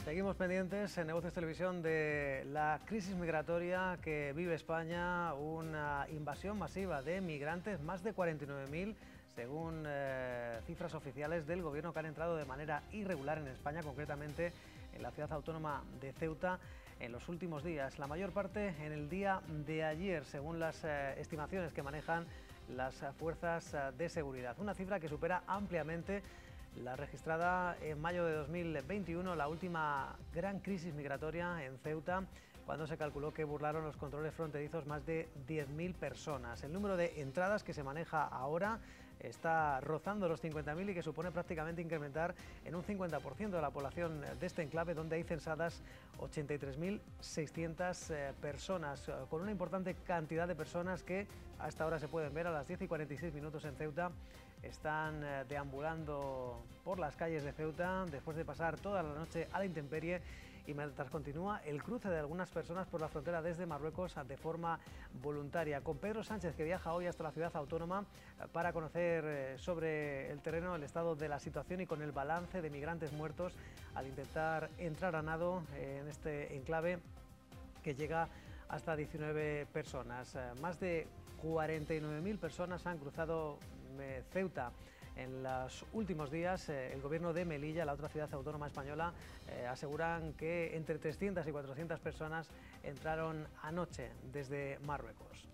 Seguimos pendientes en Negocios Televisión de la crisis migratoria que vive España, una invasión masiva de migrantes, más de 49.000 según cifras oficiales del gobierno, que han entrado de manera irregular en España, concretamente en la ciudad autónoma de Ceuta en los últimos días. La mayor parte en el día de ayer, según las estimaciones que manejan las fuerzas de seguridad. Una cifra que supera ampliamente la registrada en mayo de 2021, la última gran crisis migratoria en Ceuta, cuando se calculó que burlaron los controles fronterizos más de 10.000 personas. El número de entradas que se maneja ahora está rozando los 50.000 y que supone prácticamente incrementar en un 50% de la población de este enclave, donde hay censadas 83.600 personas, con una importante cantidad de personas que hasta ahora se pueden ver a las 10:46 en Ceuta. Están deambulando por las calles de Ceuta después de pasar toda la noche a la intemperie y mientras continúa el cruce de algunas personas por la frontera desde Marruecos de forma voluntaria. Con Pedro Sánchez, que viaja hoy hasta la ciudad autónoma para conocer sobre el terreno el estado de la situación y con el balance de migrantes muertos al intentar entrar a nado en este enclave que llega hasta 19 personas. Más de 49.000 personas han cruzado Ceuta en los últimos días. El gobierno de Melilla, la otra ciudad autónoma española, aseguran que entre 300 y 400 personas entraron anoche desde Marruecos.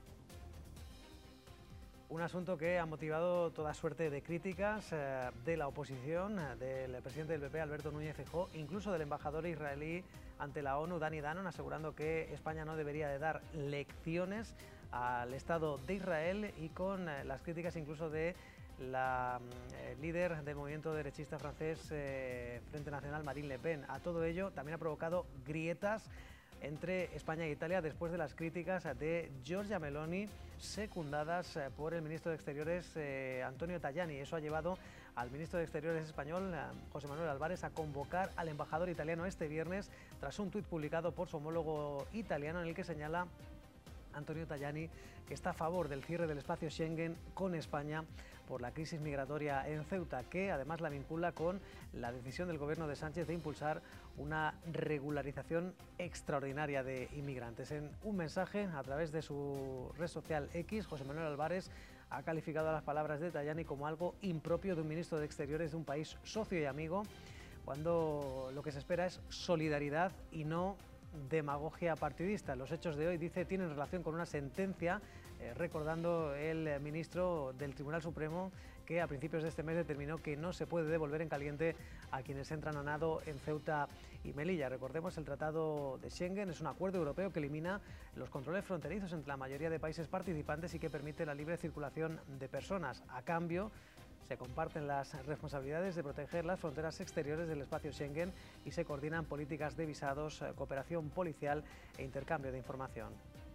Un asunto que ha motivado toda suerte de críticas de la oposición, del presidente del PP, Alberto Núñez Feijóo, incluso del embajador israelí ante la ONU, Dani Danon, asegurando que España no debería de dar lecciones al Estado de Israel, y con las críticas incluso de la líder del movimiento derechista francés Frente Nacional, Marine Le Pen. A todo ello también ha provocado grietas entre España e Italia después de las críticas de Giorgia Meloni, secundadas por el ministro de Exteriores Antonio Tajani. Eso ha llevado al ministro de Exteriores español, José Manuel Álvarez, a convocar al embajador italiano este viernes, tras un tuit publicado por su homólogo italiano en el que señala Antonio Tajani que está a favor del cierre del espacio Schengen con España por la crisis migratoria en Ceuta, que además la vincula con la decisión del gobierno de Sánchez de impulsar una regularización extraordinaria de inmigrantes. En un mensaje a través de su red social X, José Manuel Álvarez ha calificado las palabras de Tajani como algo impropio de un ministro de Exteriores de un país socio y amigo, cuando lo que se espera es solidaridad y no demagogia partidista. Los hechos de hoy, dice, tienen relación con una sentencia, recordando el ministro del Tribunal Supremo que a principios de este mes determinó que no se puede devolver en caliente a quienes entran a nado en Ceuta y Melilla. Recordemos, el Tratado de Schengen es un acuerdo europeo que elimina los controles fronterizos entre la mayoría de países participantes y que permite la libre circulación de personas. A cambio, se comparten las responsabilidades de proteger las fronteras exteriores del espacio Schengen y se coordinan políticas de visados, cooperación policial e intercambio de información.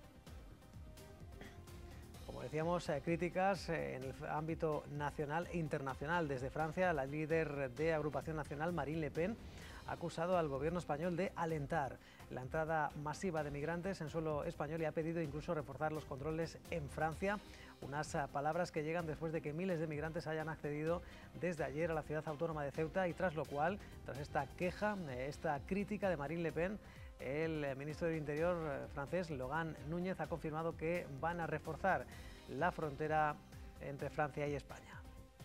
Como decíamos, críticas en el ámbito nacional e internacional. Desde Francia, la líder de Agrupación Nacional, Marine Le Pen, ha acusado al gobierno español de alentar la entrada masiva de migrantes en suelo español y ha pedido incluso reforzar los controles en Francia. Unas palabras que llegan después de que miles de migrantes hayan accedido desde ayer a la ciudad autónoma de Ceuta, y tras lo cual, tras esta queja, esta crítica de Marine Le Pen, el ministro del Interior francés, Laurent Núñez, ha confirmado que van a reforzar la frontera entre Francia y España.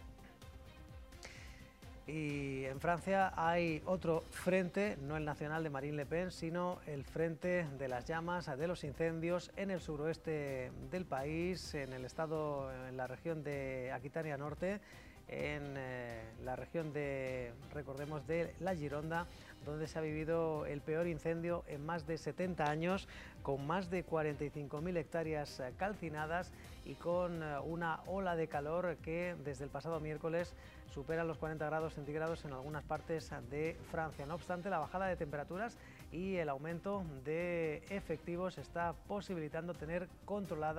Y en Francia hay otro frente, no el nacional de Marine Le Pen, sino el frente de las llamas, de los incendios en el suroeste del país, en el estado, en la región de Aquitania Norte, en la región de, recordemos, de la Gironda, donde se ha vivido el peor incendio en más de 70 años, con más de 45.000 hectáreas calcinadas y con una ola de calor que desde el pasado miércoles supera los 40 grados centígrados en algunas partes de Francia. No obstante, la bajada de temperaturas y el aumento de efectivos está posibilitando tener controlada